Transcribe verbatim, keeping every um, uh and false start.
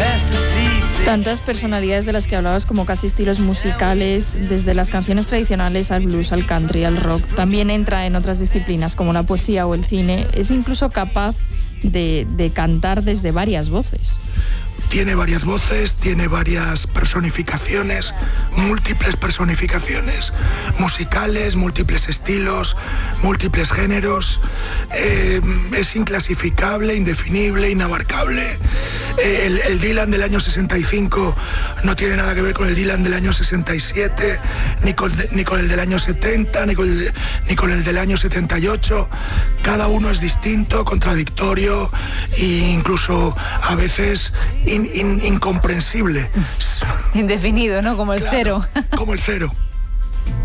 Tantas personalidades de las que hablabas, como casi estilos musicales, desde las canciones tradicionales al blues, al country, al rock. También entra en otras disciplinas como la poesía o el cine. Es incluso capaz de, de cantar desde varias voces. Tiene varias voces, tiene varias personificaciones, múltiples personificaciones musicales, múltiples estilos, múltiples géneros. Eh, es inclasificable, indefinible, inabarcable. Eh, el, el Dylan del año sesenta y cinco no tiene nada que ver con el Dylan del año sesenta y siete, ni con, ni con el del año setenta, ni con el, ni con el del año setenta y ocho. Cada uno es distinto, contradictorio e incluso a veces in, in, incomprensible. Indefinido, ¿no? Como el Claro, cero. Como el cero.